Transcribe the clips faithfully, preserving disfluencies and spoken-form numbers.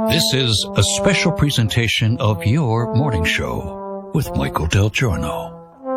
This is a special presentation of Your Morning Show with Michael Del Giorno.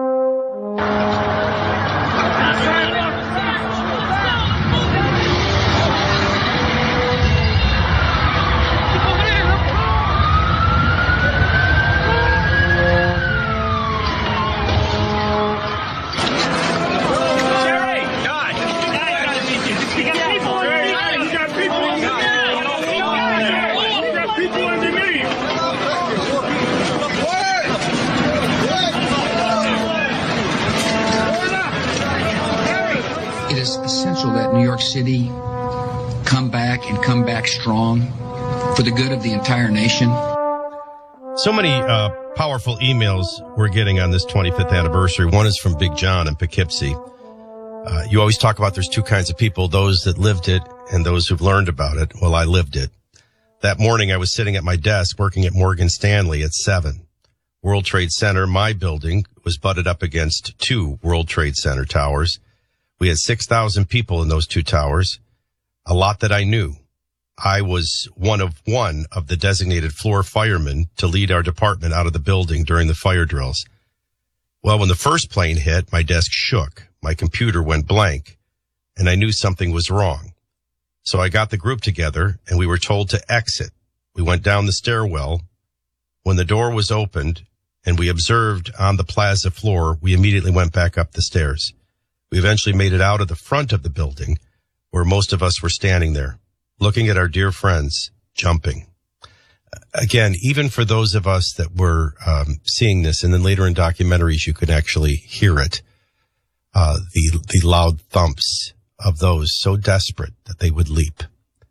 That New York City come back and come back strong for the good of the entire nation. So many uh, powerful emails we're getting on this twenty-fifth anniversary. One is from Big John in Poughkeepsie. Uh, you always talk about there's two kinds of people, those that lived it and those who've learned about it. Well, I lived it. That morning I was sitting at my desk working at Morgan Stanley at seven. World Trade Center, my building, was butted up against two World Trade Center towers. We had six thousand people in those two towers, a lot that I knew. I was one of one of the designated floor firemen to lead our department out of the building during the fire drills. Well, when the first plane hit, my desk shook, my computer went blank, and I knew something was wrong. So I got the group together, and we were told to exit. We went down the stairwell. When the door was opened and we observed on the plaza floor, we immediately went back up the stairs. We eventually made it out of the front of the building where most of us were standing there, looking at our dear friends jumping. Again, even for those of us that were um, seeing this, and then later in documentaries you could actually hear it, uh, the, the loud thumps of those so desperate that they would leap.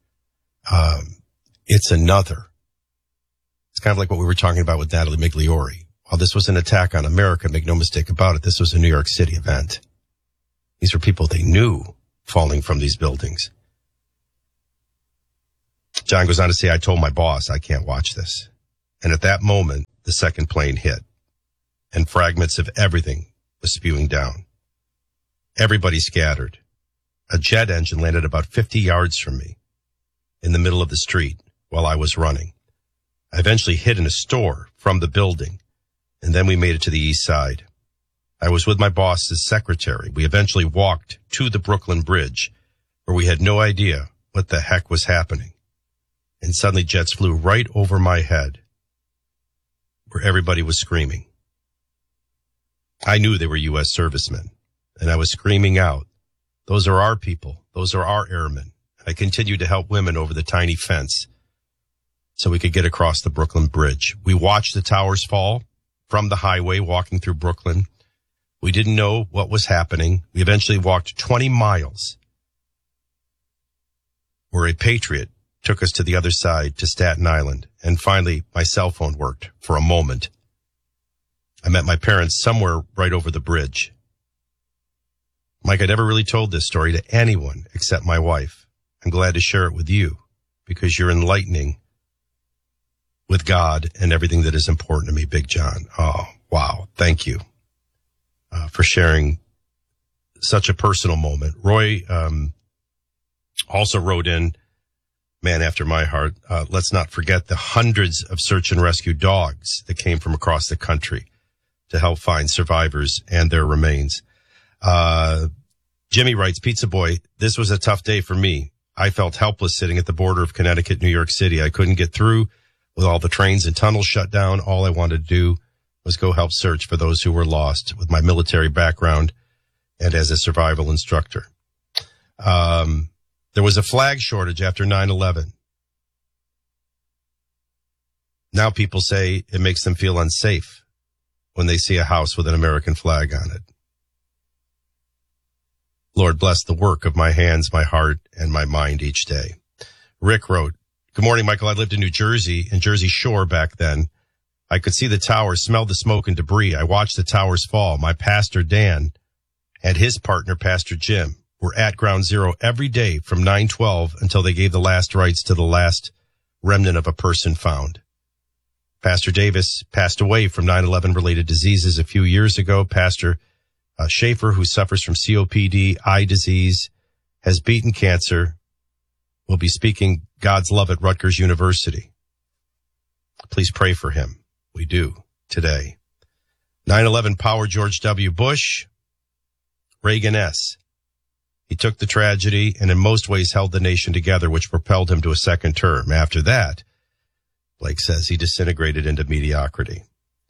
Um, it's another. It's kind of like what we were talking about with Natalie Migliore. While this was an attack on America, make no mistake about it, this was a New York City event. These were people they knew falling from these buildings. John goes on to say, I told my boss I can't watch this. And at that moment, the second plane hit, and fragments of everything was spewing down. Everybody scattered. A jet engine landed about fifty yards from me in the middle of the street while I was running. I eventually hid in a store from the building, and then we made it to the east side. I was with my boss's secretary. We eventually walked to the Brooklyn Bridge, where we had no idea what the heck was happening. And suddenly jets flew right over my head, where everybody was screaming. I knew they were U S servicemen, and I was screaming out, those are our people. Those are our airmen. I continued to help women over the tiny fence so we could get across the Brooklyn Bridge. We watched the towers fall from the highway walking through Brooklyn. We didn't know what was happening. We eventually walked twenty miles where a Patriot took us to the other side to Staten Island. And finally, my cell phone worked for a moment. I met my parents somewhere right over the bridge. Mike, I never really told this story to anyone except my wife. I'm glad to share it with you because you're enlightening with God and everything that is important to me, Big John. Oh, wow. Thank you. Uh, for sharing such a personal moment. Roy um, also wrote in, man after my heart, uh, let's not forget the hundreds of search and rescue dogs that came from across the country to help find survivors and their remains. Uh, Jimmy writes, Pizza Boy, this was a tough day for me. I felt helpless sitting at the border of Connecticut, New York City. I couldn't get through with all the trains and tunnels shut down. All I wanted to do was go help search for those who were lost with my military background and as a survival instructor. Um, there was a flag shortage after nine eleven. Now people say it makes them feel unsafe when they see a house with an American flag on it. Lord, bless the work of my hands, my heart, and my mind each day. Rick wrote, good morning, Michael. I lived in New Jersey, in Jersey Shore back then. I could see the towers, smell the smoke and debris. I watched the towers fall. My pastor, Dan, and his partner, Pastor Jim, were at Ground Zero every day from nine twelve until they gave the last rites to the last remnant of a person found. Pastor Davis passed away from nine eleven related diseases a few years ago. Pastor uh, Schaefer, who suffers from C O P D, eye disease, has beaten cancer, will be speaking God's love at Rutgers University. Please pray for him. We do today. nine eleven power George W. Bush, Reagan S. He took the tragedy and in most ways held the nation together, which propelled him to a second term. After that, Blake says he disintegrated into mediocrity.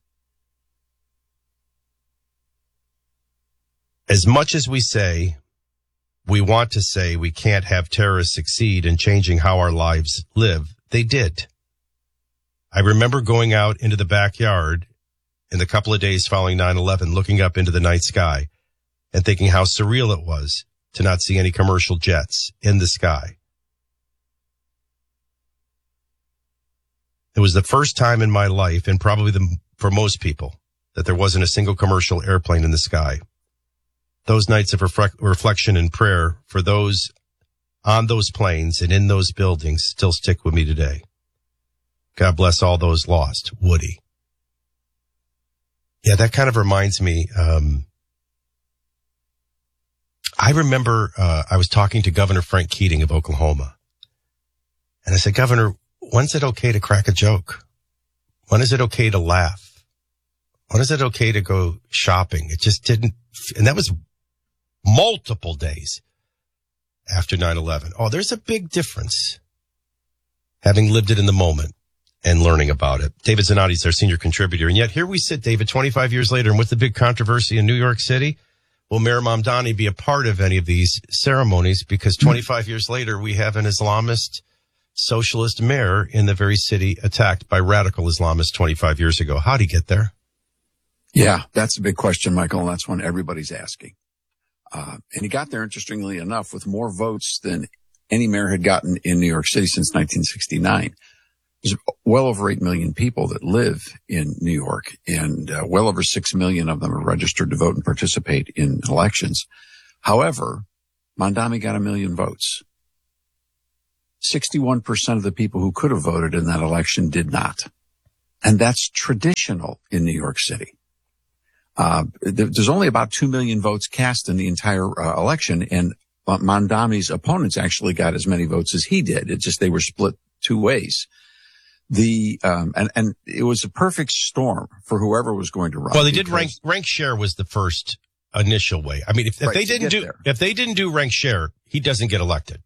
As much as we say, we want to say we can't have terrorists succeed in changing how our lives live, they did. I remember going out into the backyard in the couple of days following nine eleven, looking up into the night sky and thinking how surreal it was to not see any commercial jets in the sky. It was the first time in my life, and probably the, for most people, that there wasn't a single commercial airplane in the sky. Those nights of reflect, reflection and prayer for those on those planes and in those buildings still stick with me today. God bless all those lost. Woody. Yeah, that kind of reminds me. Um, I remember uh, I was talking to Governor Frank Keating of Oklahoma. And I said, Governor, when's it okay to crack a joke? When is it okay to laugh? When is it okay to go shopping? It just didn't. And that was multiple days after nine eleven. Oh, there's a big difference having lived it in the moment and learning about it. David Zanotti is our senior contributor. And yet here we sit, David, twenty-five years later, and with the big controversy in New York City, will Mayor Mamdani be a part of any of these ceremonies? Because twenty-five years later, we have an Islamist socialist mayor in the very city attacked by radical Islamists twenty-five years ago. How'd he get there? Yeah, that's a big question, Michael, and that's one everybody's asking. Uh, and he got there, interestingly enough, with more votes than any mayor had gotten in New York City since nineteen sixty-nine. There's well over eight million people that live in New York, and uh, well over six million of them are registered to vote and participate in elections. However, Mamdani got a million votes. sixty-one percent of the people who could have voted in that election did not. And that's traditional in New York City. Uh, there's only about two million votes cast in the entire uh, election, and Mamdani's opponents actually got as many votes as he did. It's just they were split two ways. The, um, and, and it was a perfect storm for whoever was going to run. Well, they did rank, rank share was the first initial way. I mean, if, if right, they didn't do, there. if they didn't do rank share, he doesn't get elected.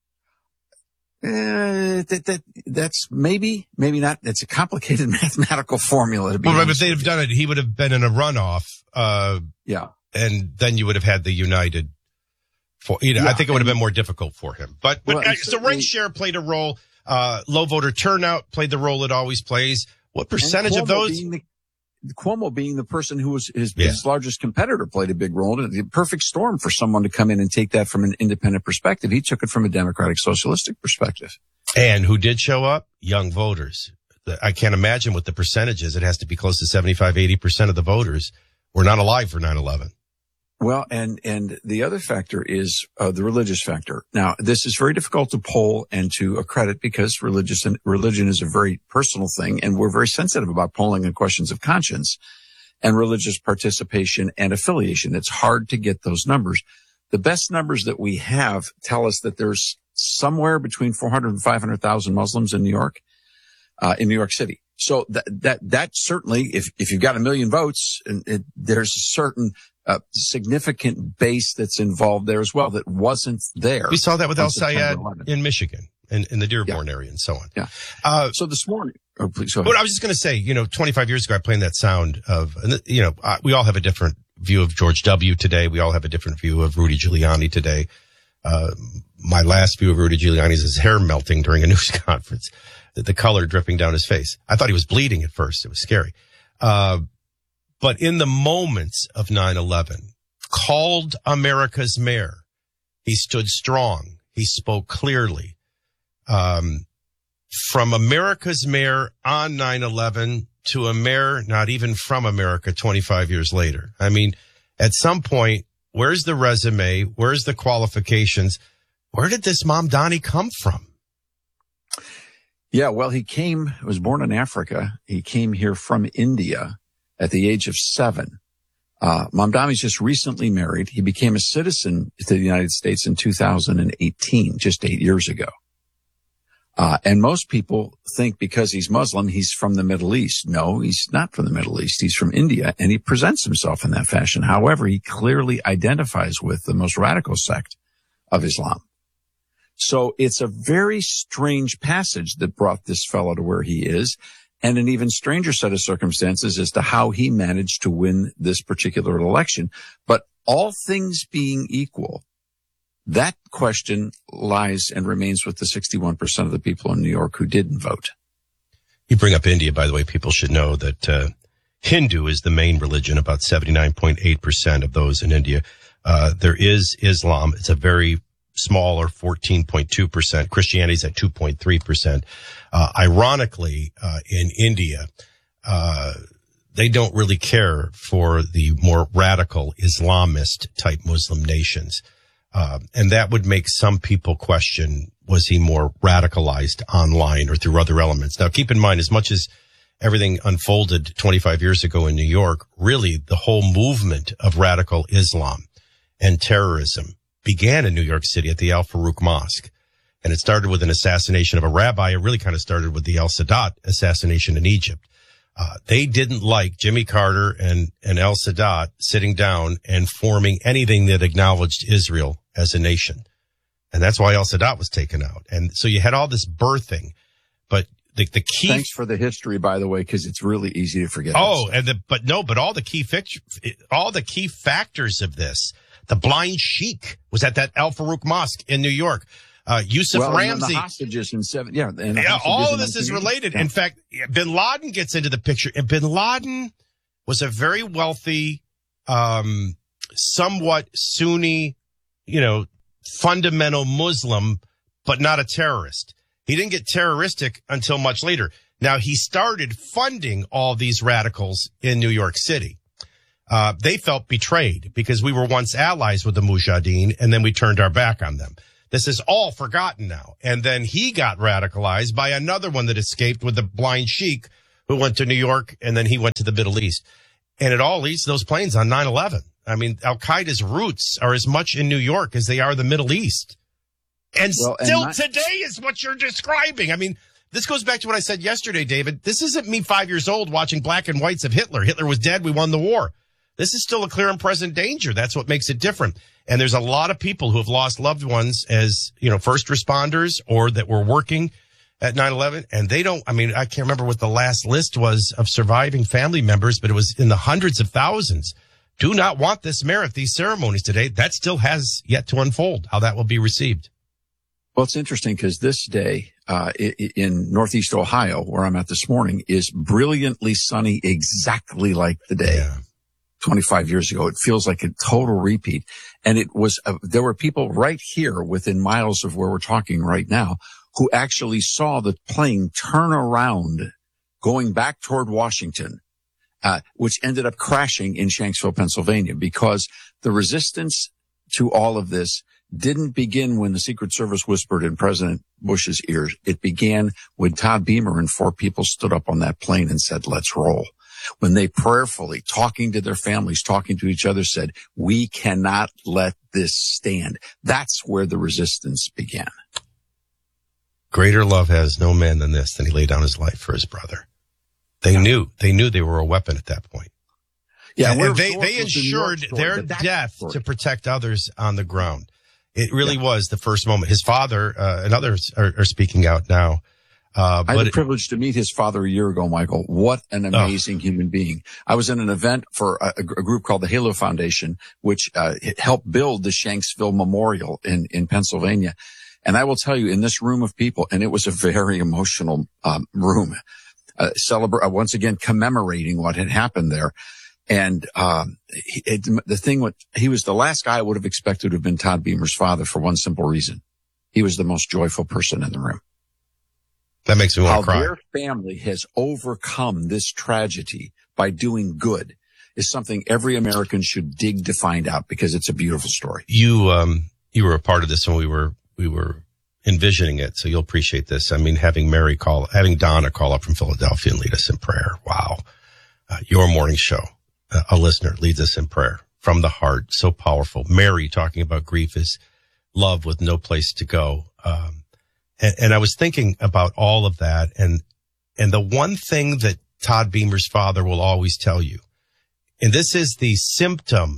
Uh, that, that, that's maybe, maybe not. It's a complicated mathematical formula to be Well, honest if they'd have done it, he would have been in a runoff. Uh, yeah. And then you would have had the United for, you know, yeah, I think it would have and, been more difficult for him. But, but well, uh, so rank share played a role. Uh, low voter turnout played the role it always plays. What percentage of those? Being the, Cuomo being the person who was his, yeah. his largest competitor played a big role. The perfect storm for someone to come in and take that from an independent perspective. He took it from a democratic socialistic perspective. And who did show up? Young voters. I can't imagine what the percentage is. It has to be close to seventy-five, eighty percent of the voters were not alive for nine eleven. Well, and, and the other factor is, uh, the religious factor. Now, this is very difficult to poll and to accredit because religious and religion is a very personal thing, and we're very sensitive about polling on questions of conscience and religious participation and affiliation. It's hard to get those numbers. The best numbers that we have tell us that there's somewhere between four hundred and five hundred thousand Muslims in New York, uh, in New York City. So that, that, that certainly, if, if you've got a million votes, and it, there's a certain, uh, significant base that's involved there as well that wasn't there. We saw that with El Sayed in Michigan and in the Dearborn yeah. area and so on. Yeah. Uh, so this morning, oh, please go ahead. But I was just going to say, you know, twenty-five years ago, I played that sound of, and you know, uh, we all have a different view of George W. today. We all have a different view of Rudy Giuliani today. Uh, my last view of Rudy Giuliani is his hair melting during a news conference, the, the color dripping down his face. I thought he was bleeding at first. It was scary. Uh, but in the moments of nine eleven, called America's mayor, he stood strong. He spoke clearly. Um, from America's mayor on nine eleven to a mayor not even from America twenty-five years later. I mean, at some point, where's the resume? Where's the qualifications? Where did this Mamdani come from? Yeah, well, he came, was born in Africa. He came here from India at the age of seven. Uh, Mamdani's just recently married. He became a citizen to the United States in two thousand eighteen, just eight years ago. Uh, and most people think because he's Muslim, he's from the Middle East. No, he's not from the Middle East. He's from India, and he presents himself in that fashion. However, he clearly identifies with the most radical sect of Islam. So it's a very strange passage that brought this fellow to where he is, and an even stranger set of circumstances as to how he managed to win this particular election. But all things being equal, that question lies and remains with the sixty-one percent of the people in New York who didn't vote. You bring up India, by the way. People should know that uh, Hindu is the main religion, about seventy-nine point eight percent of those in India. Uh, there is Islam. It's a very small, or fourteen point two percent. Christianity is at two point three percent. Uh, ironically, uh, in India, uh, they don't really care for the more radical Islamist type Muslim nations. Uh, and that would make some people question, was he more radicalized online or through other elements? Now, keep in mind, as much as everything unfolded twenty-five years ago in New York, really the whole movement of radical Islam and terrorism began in New York City at the Al Farouk Mosque. And it started with an assassination of a rabbi. It really kind of started with the El Sadat assassination in Egypt. Uh, they didn't like Jimmy Carter and, and El Sadat sitting down and forming anything that acknowledged Israel as a nation. And that's why El Sadat was taken out. And so you had all this birthing, but the, the key. Thanks for the history, by the way, because it's really easy to forget. Oh, and the, but no, but all the key fix, all the key factors of this, the blind sheik was at that Al Farouk Mosque in New York. Uh, Yusuf well, Ramzi. The hostages in seven, yeah. And yeah, all of this is related. Yeah. In fact, Bin Laden gets into the picture. And Bin Laden was a very wealthy, um, somewhat Sunni, you know, fundamental Muslim, but not a terrorist. He didn't get terroristic until much later. Now, he started funding all these radicals in New York City. Uh, they felt betrayed because we were once allies with the Mujahideen, and then we turned our back on them. This is all forgotten now. And then he got radicalized by another one that escaped with the blind sheik who went to New York, and then he went to the Middle East. And it all leads to those planes on nine eleven. I mean, Al-Qaeda's roots are as much in New York as they are the Middle East. And well, still and not- today is what you're describing. I mean, this goes back to what I said yesterday, David. This isn't me five years old watching black and whites of Hitler. Hitler was dead. We won the war. This is still a clear and present danger. That's what makes it different. And there's a lot of people who have lost loved ones as, you know, first responders or that were working at nine eleven. And they don't, I mean, I can't remember what the last list was of surviving family members, but it was in the hundreds of thousands. Do not want this merit, these ceremonies today. That still has yet to unfold, how that will be received. Well, it's interesting because this day, uh, in Northeast Ohio, where I'm at this morning, is brilliantly sunny, exactly like the day. Yeah. twenty-five years ago. It feels like a total repeat. And it was, uh, there were people right here within miles of where we're talking right now who actually saw the plane turn around going back toward Washington, uh, which ended up crashing in Shanksville, Pennsylvania, because the resistance to all of this didn't begin when the Secret Service whispered in President Bush's ears. It began when Todd Beamer and four people stood up on that plane and said, let's roll. When they prayerfully, talking to their families, talking to each other, said, we cannot let this stand. That's where the resistance began. Greater love has no man than this, than he laid down his life for his brother. They knew, they knew they were a weapon at that point. Yeah, and, and they, they ensured story, their death story. to protect others on the ground. It really yeah. was the first moment. His father, uh, and others are, are speaking out now. Uh, I had but the privilege to meet his father a year ago, Michael. What an amazing oh. human being. I was in an event for a, a group called the Halo Foundation, which uh, helped build the Shanksville Memorial in, in Pennsylvania. And I will tell you, in this room of people, and it was a very emotional um, room, uh, celebrate, uh, once again, commemorating what had happened there. And um, it, the thing with, he was the last guy I would have expected to have been Todd Beamer's father for one simple reason. He was the most joyful person in the room. That makes me want to cry. How their family has overcome this tragedy by doing good is something every American should dig to find out, because it's a beautiful story. You, um, you were a part of this when we were, we were envisioning it. So you'll appreciate this. I mean, having Mary call, having Donna call up from Philadelphia and lead us in prayer. Wow. Uh, your morning show, uh, a listener leads us in prayer from the heart. So powerful. Mary talking about grief is love with no place to go. Um, And, and I was thinking about all of that. And, and the one thing that Todd Beamer's father will always tell you, and this is the symptom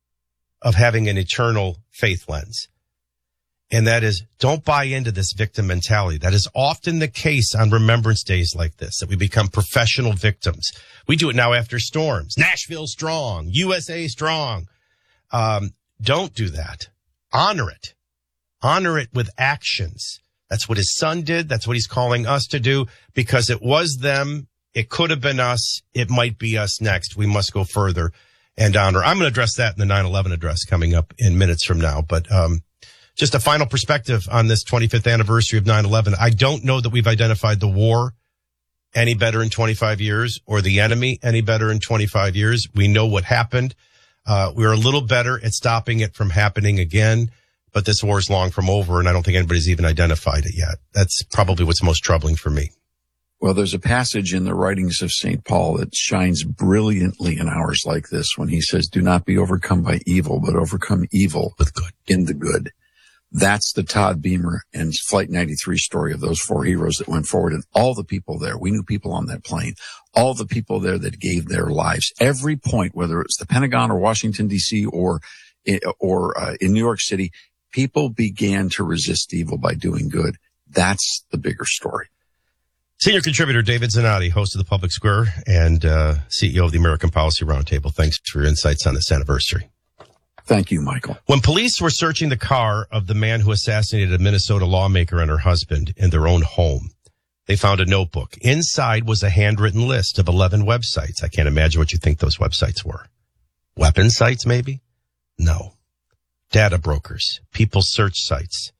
of having an eternal faith lens, and that is, don't buy into this victim mentality. That is often the case on remembrance days like this, that we become professional victims. We do it now after storms. Nashville strong, U S A strong. Um, don't do that. Honor it. Honor it with actions. That's what his son did. That's what he's calling us to do, because it was them. It could have been us. It might be us next. We must go further and honor. I'm going to address that in the nine eleven address coming up in minutes from now. But, um, just a final perspective on this twenty-fifth anniversary of nine eleven. I don't know that we've identified the war any better in twenty-five years or the enemy any better in twenty-five years. We know what happened. Uh, we're a little better at stopping it from happening again, but this war is long from over, and I don't think anybody's even identified it yet. That's probably what's most troubling for me. Well, there's a passage in the writings of Saint Paul that shines brilliantly in hours like this when he says, do not be overcome by evil, but overcome evil with good in the good. That's the Todd Beamer and Flight ninety-three story of those four heroes that went forward, and all the people there. We knew people on that plane, all the people there that gave their lives. Every point, whether it's the Pentagon or Washington, D C or, or uh, in New York City, people began to resist evil by doing good. That's the bigger story. Senior contributor David Zanotti, host of the Public Square and uh, C E O of the American Policy Roundtable. Thanks for your insights on this anniversary. Thank you, Michael. When police were searching the car of the man who assassinated a Minnesota lawmaker and her husband in their own home, they found a notebook. Inside was a handwritten list of eleven websites. I can't imagine what you think those websites were. Weapon sites, maybe? No. Data brokers, people's search sites.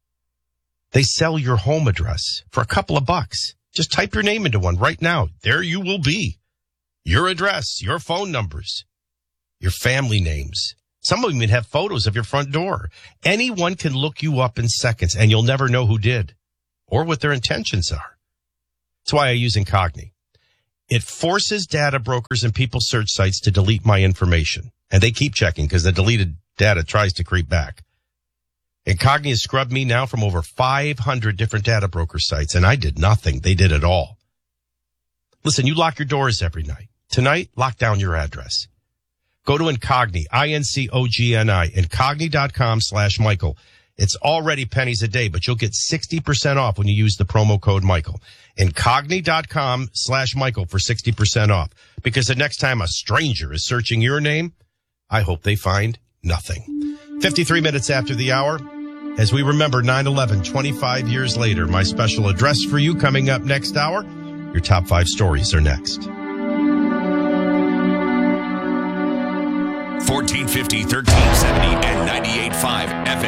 They sell your home address for a couple of bucks. Just type your name into one right now. There you will be. Your address, your phone numbers, your family names. Some of them even have photos of your front door. Anyone can look you up in seconds, and you'll never know who did or what their intentions are. That's why I use Incogni. It forces data brokers and people search sites to delete my information. And they keep checking because the deleted data tries to creep back. Incogni has scrubbed me now from over five hundred different data broker sites, and I did nothing. They did it all. Listen, you lock your doors every night. Tonight, lock down your address. Go to Incogni, I N C O G N I, Incogni.com slash Michael. It's already pennies a day, but you'll get sixty percent off when you use the promo code Michael. Incogni.com slash Michael for sixty percent off. Because the next time a stranger is searching your name, I hope they find nothing. fifty-three minutes after the hour, as we remember nine eleven twenty-five years later, my special address for you coming up next hour. Your top five stories are next. fourteen fifty, thirteen seventy, and ninety-eight point five F M.